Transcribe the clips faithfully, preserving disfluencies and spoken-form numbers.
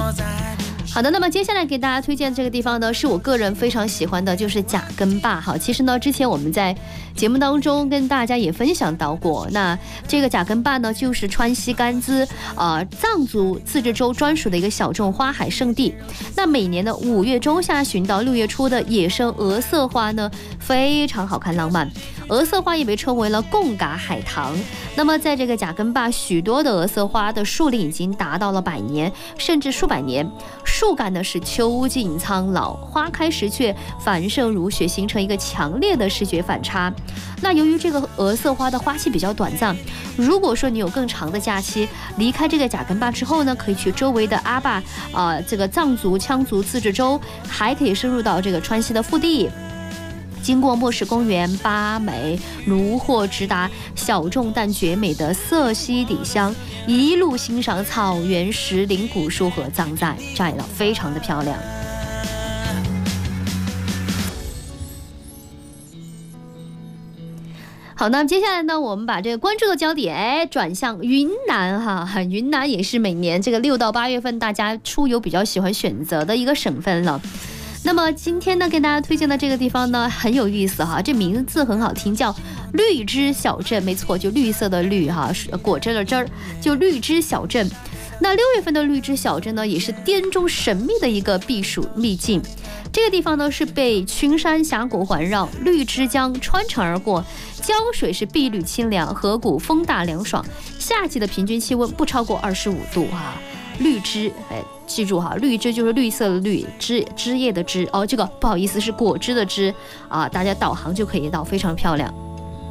好的，那么接下来给大家推荐这个地方呢，是我个人非常喜欢的，就是贾根坝。好，其实呢，之前我们在节目当中跟大家也分享到过，那这个贾根坝呢，就是川西甘孜呃藏族自治州专属的一个小众花海圣地。那每年的五月中下旬到六月初的野生鹅色花呢，非常好看浪漫。鹅色花也被称为了贡嘎海棠。那么在这个贾根坝，许多的鹅色花的树龄已经达到了百年甚至数百年，树干呢是秋尽苍老，花开时却繁盛如雪，形成一个强烈的视觉反差。那由于这个鹅色花的花期比较短暂，如果说你有更长的假期，离开这个贾根坝之后呢，可以去周围的阿坝呃这个藏族羌族自治州，还可以深入到这个川西的腹地，经过莫石公园、巴美、卢霍，直达小众但绝美的色西底乡，一路欣赏草原、石林、古树和藏寨寨了，非常的漂亮。好，那接下来呢，我们把这个关注的焦点转向云南哈，云南也是每年这个六到八月份大家出游比较喜欢选择的一个省份了。那么今天呢，给大家推荐的这个地方呢很有意思哈，这名字很好听，叫绿枝小镇，没错，就绿色的绿哈，果汁的汁儿，就绿枝小镇。那六月份的绿枝小镇呢，也是滇中神秘的一个避暑秘境。这个地方呢是被群山峡谷环绕，绿枝江穿城而过，江水是碧绿清凉，河谷风大凉爽，夏季的平均气温不超过二十五度哈。绿枝，哎，记住哈，绿枝就是绿色的绿，枝枝叶的枝哦，这个不好意思是果汁的汁啊，大家导航就可以到，非常漂亮。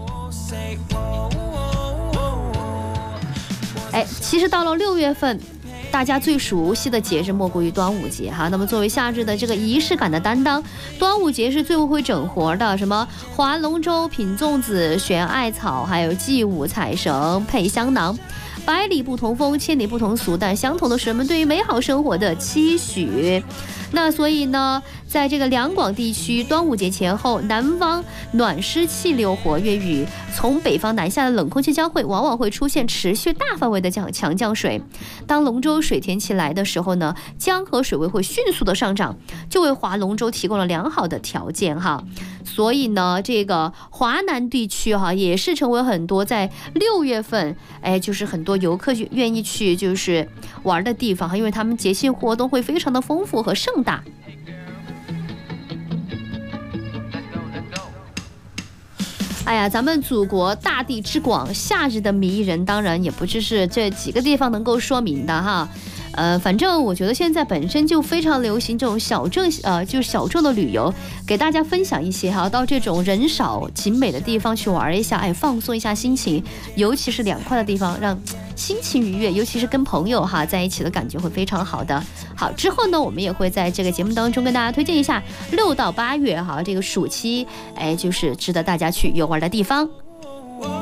哎，其实到了六月份，大家最熟悉的节日莫过于端午节哈。那么作为夏日的这个仪式感的担当，端午节是最会整活的，什么划龙舟、品粽子、悬艾草，还有祭舞彩绳、配香囊。百里不同风，千里不同俗，但相同的是人们对于美好生活的期许。那所以呢，在这个两广地区，端午节前后，南方暖湿气流活跃，与从北方南下的冷空气交汇，往往会出现持续大范围的降强降水。当龙舟水填起来的时候呢，江河水位会迅速的上涨，就为划龙舟提供了良好的条件哈。所以呢，这个华南地区哈，也是成为很多在六月份，哎，就是很多游客愿意去就是玩的地方，因为他们节庆活动会非常的丰富和盛大。哎呀，咱们祖国大地之广，夏日的迷人，当然也不只是这几个地方能够说明的哈。呃，反正我觉得现在本身就非常流行这种小众，呃，就是小众的旅游，给大家分享一些哈，到这种人少景美的地方去玩一下，哎，放松一下心情，尤其是凉快的地方，让心情愉悦，尤其是跟朋友哈在一起的感觉会非常好的。好，之后呢，我们也会在这个节目当中跟大家推荐一下六到八月哈这个暑期，哎，就是值得大家去游玩的地方。